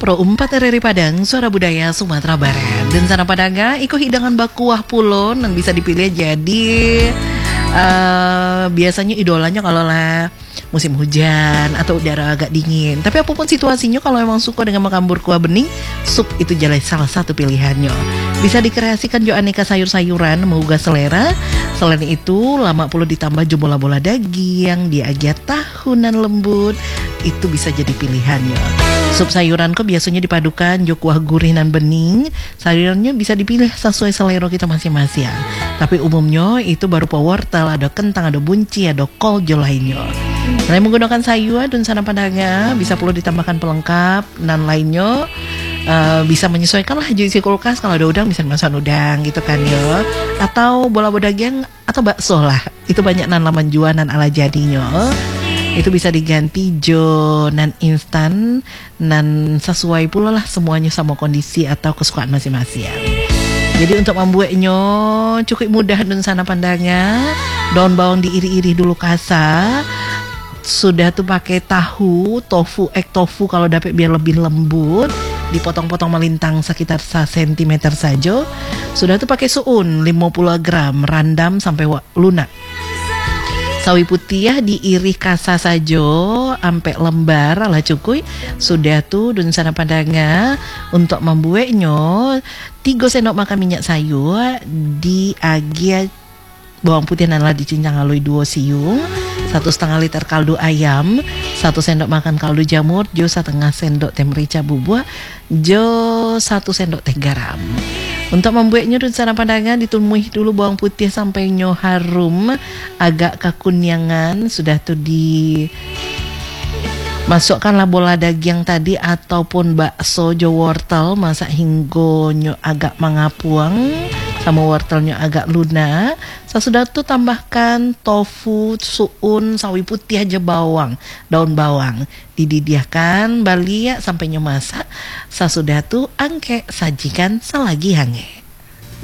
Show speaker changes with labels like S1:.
S1: Pro 4 RRI Padang, Suara Budaya Sumatera Barat. Dan sana Padanga, iko hidangan bakuah pulon yang bisa dipilih jadi biasanya idolanya kalau lah musim hujan atau udara agak dingin. Tapi apapun situasinya, kalau emang suka dengan makan berkuah bening, sup itu jadi salah satu pilihannya. Bisa dikreasikan jo aneka sayur-sayuran menggugah selera. Selain itu, lama perlu ditambah jo bola-bola daging, diagiat tahunan lembut, itu bisa jadi pilihannya. Sup sayuran kok biasanya dipadukan jo kuah gurih dan bening. Sayurannya bisa dipilih sesuai selera kita masing-masing. Tapi umumnya itu baru wortel, ada kentang, ada bunci, ada kol jo lainnya. Selain menggunakan sayur dan sana Padanga, bisa perlu ditambahkan pelengkap dan lainnya. Bisa menyesuaikan lah isi kulkas. Kalau ada udang bisa dimasukkan udang gitu kan ya. Atau bola-bola daging atau bakso lah. Itu banyak nan laman jualan ala jadinya. Itu bisa diganti jo nan instan, nan sesuai pula lah semuanya sama kondisi atau kesukaan masing-masing. Jadi untuk membuatnya cukup mudah dan sana Padanga. Daun bawang diiri-iri dulu kasar. Sudah tuh pakai tahu, tofu, egg tofu kalau dapat biar lebih lembut. Dipotong-potong melintang sekitar 1 cm saja. Sudah tuh pakai suun 50 gram, randam sampai lunak. Sawi putih diiris kasar saja sampai lembar ala cukuy. Sudah tuh dan sana Padanga untuk membuatnya 3 sendok makan minyak sayur, diagi bawang putih dan dicincang alui 2 siung, 1,5 liter kaldu ayam, 1 sendok makan kaldu jamur, jo 1,5 sendok teh merica bubuk, jo 1 sendok teh garam. Untuk membuatnya dan sana Padanga ditumui dulu bawang putih sampai nyo harum, agak kekunyangan. Sudah tuh masukkanlah bola daging tadi ataupun bakso jo wortel, masak hingga nyo agak mengapuang sama wortelnya agak lunak. Sesudah itu tambahkan tofu, suun, sawi putih aja bawang, daun bawang. Dididihkan balik sampai nyo masak. Sesudah itu angke sajikan selagi hangat.